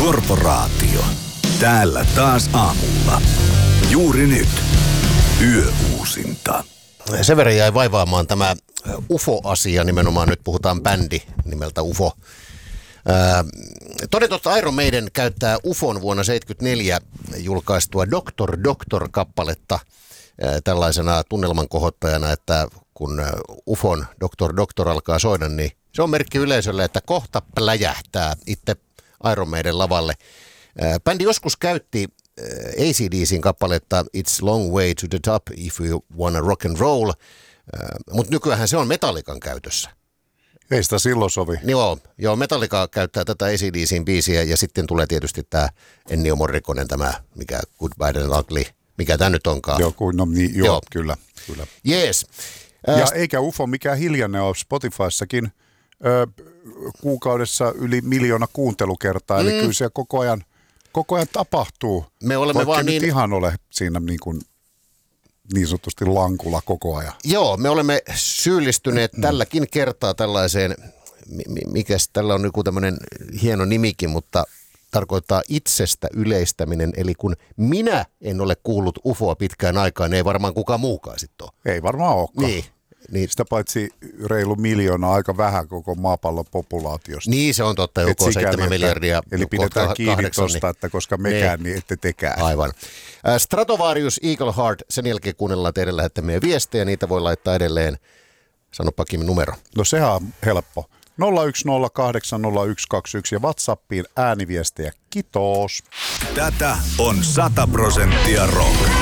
Korporaatio. Täällä taas aamulla. Juuri nyt. Yöuusinta. Sen verran jäi vaivaamaan tämä UFO-asia, nimenomaan nyt puhutaan bändi nimeltä UFO. Toden totta Iron Maiden käyttää UFOn vuonna 1974 julkaistua Doctor tällaisena tunnelman kohottajana, että kun UFOn Doctor alkaa soida, niin se on merkki yleisölle, että kohta pläjähtää itse Iron Maiden lavalle. Bändi joskus käytti AC/DC:n kappaletta It's Long Way to the Top If You Wanna Rock and Roll, mutta nykyään se on Metallican käytössä. Ei sitä silloin sovi. Joo, Metallica käyttää tätä AC/DC:n biisiä ja sitten tulee tietysti tämä Ennio Morriconen, tämä mikä Good, Bad and Ugly, mikä tämä nyt onkaan. Joo, kyllä. Jees. Ja eikä UFO mikään hiljainen ole Spotifyssakin kuukaudessa yli 1 miljoona kuuntelukertaa, eli kyllä se koko ajan tapahtuu. Me olemme vaikka vaan nyt ihan ole siinä niin sanotusti lankulla koko ajan. Joo, me olemme syyllistyneet tälläkin kertaa tällaiseen, mikäs tällä on joku tämmöinen hieno nimikin, mutta tarkoittaa itsestä yleistäminen. Eli kun minä en ole kuullut UFOa pitkään aikaan, niin ei varmaan kukaan muukaan sitten ole. Ei varmaan olekaan. Niin. Sitä paitsi reilu 1 miljoona aika vähän koko maapallon populaatiosta. Niin se on totta, joko 7 miljardia. Eli pidetään kiinni tuosta, että koska mekään, niin ette tekään. Aivan. Stratovarius, Eagle Heart, sen jälkeen kuunnellaan teidän lähettämiä viestejä, niitä voi laittaa edelleen. Sanopa Kim numero. No sehän on helppo. 010800121 ja WhatsAppiin ääniviestejä. Kiitos. Tätä on 100% rock.